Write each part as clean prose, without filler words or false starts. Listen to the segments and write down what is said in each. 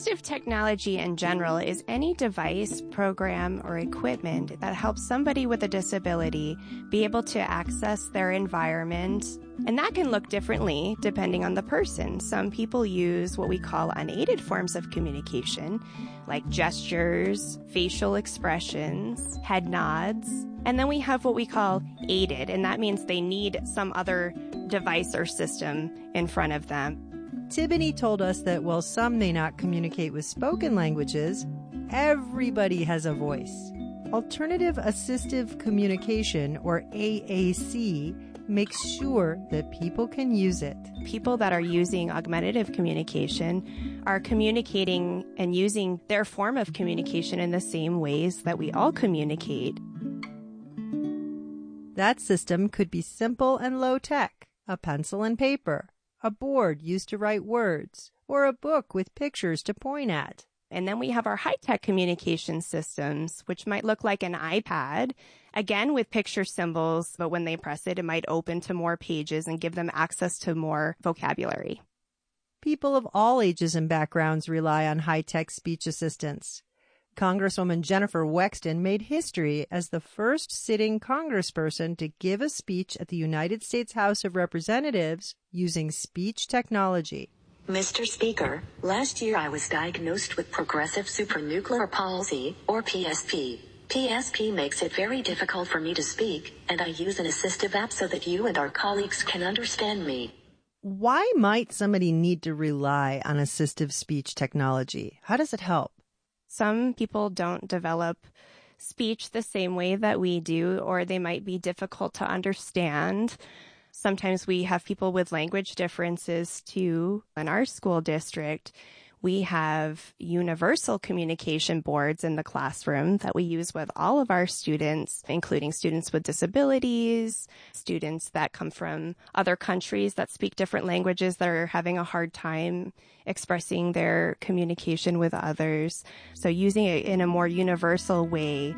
Assistive technology in general is any device, program, or equipment that helps somebody with a disability be able to access their environment. And that can look differently depending on the person. Some people use what we call unaided forms of communication, like gestures, facial expressions, head nods. And then we have what we call aided, and that means they need some other device or system in front of them. Tibony told us that while some may not communicate with spoken languages, everybody has a voice. Alternative Assistive Communication, or AAC, makes sure that people can use it. People that are using augmentative communication are communicating and using their form of communication in the same ways that we all communicate. That system could be simple and low-tech, a pencil and paper, a board used to write words, or a book with pictures to point at. And then we have our high-tech communication systems, which might look like an iPad, again with picture symbols, but when they press it, it might open to more pages and give them access to more vocabulary. People of all ages and backgrounds rely on high-tech speech assistants. Congresswoman Jennifer Wexton made history as the first sitting congressperson to give a speech at the United States House of Representatives using speech technology. Mr. Speaker, last year I was diagnosed with progressive supranuclear palsy, or PSP. PSP makes it very difficult for me to speak, and I use an assistive app so that you and our colleagues can understand me. Why might somebody need to rely on assistive speech technology? How does it help? Some people don't develop speech the same way that we do, or they might be difficult to understand. Sometimes we have people with language differences too. In our school district, we have universal communication boards in the classroom that we use with all of our students, including students with disabilities, students that come from other countries that speak different languages that are having a hard time expressing their communication with others. So using it in a more universal way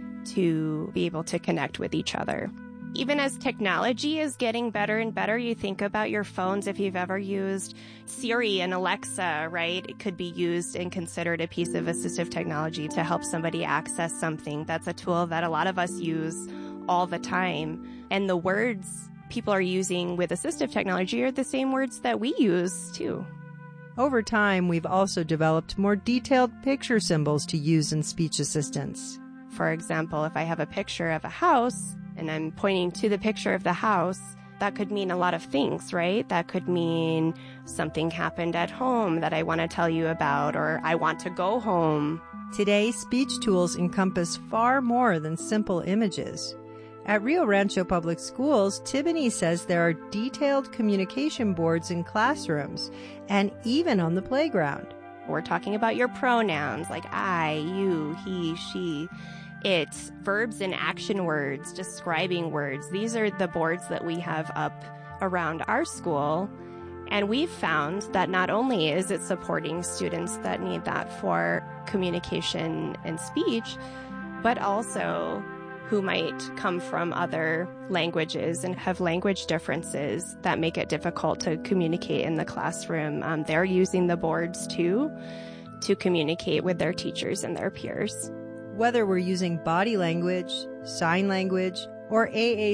to be able to connect with each other. Even as technology is getting better and better, you think about your phones. If you've ever used Siri and Alexa, right? It could be used and considered a piece of assistive technology to help somebody access something. That's a tool that a lot of us use all the time. And the words people are using with assistive technology are the same words that we use too. Over time, we've also developed more detailed picture symbols to use in speech assistance. For example, if I have a picture of a house, and I'm pointing to the picture of the house, that could mean a lot of things, right? That could mean something happened at home that I want to tell you about, or I want to go home. Today, speech tools encompass far more than simple images. At Rio Rancho Public Schools, Tibony says there are detailed communication boards in classrooms and even on the playground. We're talking about your pronouns like I, you, he, she. It's verbs and action words, describing words. These are the boards that we have up around our school. And we've found that not only is it supporting students that need that for communication and speech, but also who might come from other languages and have language differences that make it difficult to communicate in the classroom. They're using the boards too to communicate with their teachers and their peers. Whether we're using body language, sign language, or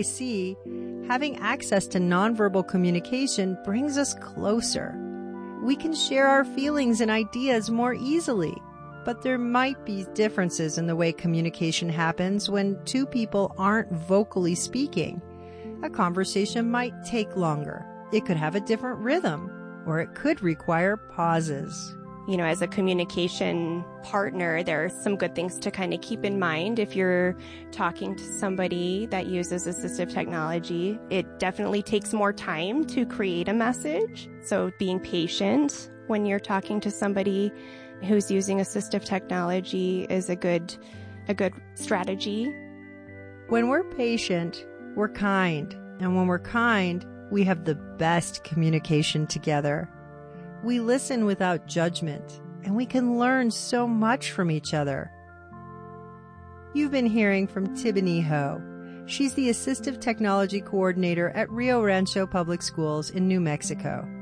AAC, having access to nonverbal communication brings us closer. We can share our feelings and ideas more easily, but there might be differences in the way communication happens when two people aren't vocally speaking. A conversation might take longer. It could have a different rhythm, or it could require pauses. You know, as a communication partner, there are some good things to kind of keep in mind if you're talking to somebody that uses assistive technology. It definitely takes more time to create a message. So being patient when you're talking to somebody who's using assistive technology is a good strategy. When we're patient, we're kind. And when we're kind, we have the best communication together. We listen without judgment, and we can learn so much from each other. You've been hearing from Tibony Ho. She's the Assistive Technology Coordinator at Rio Rancho Public Schools in New Mexico.